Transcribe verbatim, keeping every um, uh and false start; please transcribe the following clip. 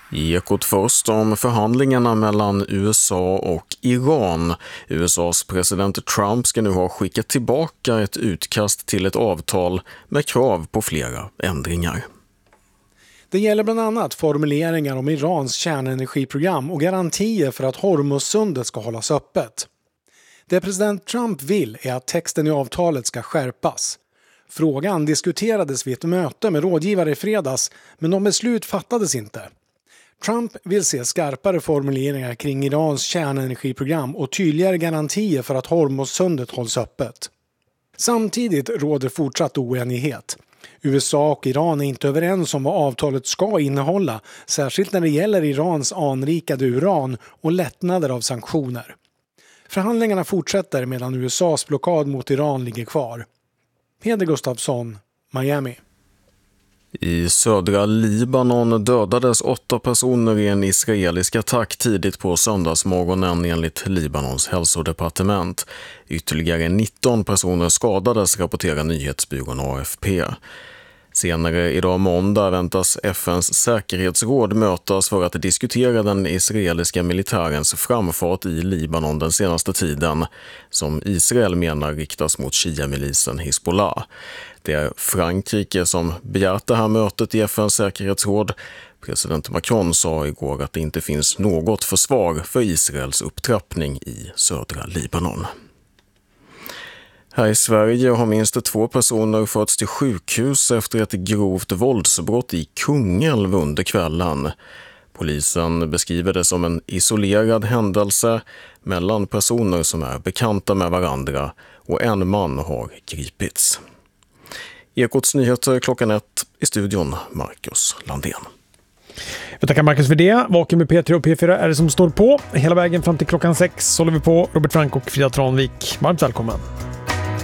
I Ekot först om förhandlingarna mellan U S A och Iran. U S A:s president Trump ska nu ha skickat tillbaka ett utkast till ett avtal med krav på flera ändringar. Det gäller bland annat formuleringar om Irans kärnenergiprogram och garantier för att Hormuzsundet ska hållas öppet. Det president Trump vill är att texten i avtalet ska skärpas. Frågan diskuterades vid ett möte med rådgivare i fredags, men någon beslut fattades inte. Trump vill se skarpare formuleringar kring Irans kärnenergiprogram och tydligare garantier för att Hormuzsundet hålls öppet. Samtidigt råder fortsatt oenighet. U S A och Iran är inte överens om vad avtalet ska innehålla, särskilt när det gäller Irans anrikade uran och lättnader av sanktioner. Förhandlingarna fortsätter medan U S A:s blockad mot Iran ligger kvar. Peder Gustafsson, Miami. I södra Libanon dödades åtta personer i en israelisk attack tidigt på söndagsmorgonen enligt Libanons hälsodepartement. Ytterligare nitton personer skadades, rapporterar nyhetsbyrån A F P. Senare idag måndag väntas F N:s säkerhetsråd mötas för att diskutera den israeliska militärens framfart i Libanon den senaste tiden, som Israel menar riktas mot Shia-milisen Hezbollah. Det är Frankrike som begärt det här mötet i F N:s säkerhetsråd. President Macron sa igår att det inte finns något försvar för Israels upptrappning i södra Libanon. Här i Sverige har minst två personer förts till sjukhus efter ett grovt våldsbrott i Kungälv under kvällen. Polisen beskriver det som en isolerad händelse mellan personer som är bekanta med varandra, och en man har gripits. Ekots nyheter klockan ett, i studion Marcus Landén. Jag tackar Marcus för det. Vaken med P tre och P fyra är det som står på. Hela vägen fram till klockan sex håller vi på. Robert Frank och Frida Tranvik. Varmt välkommen.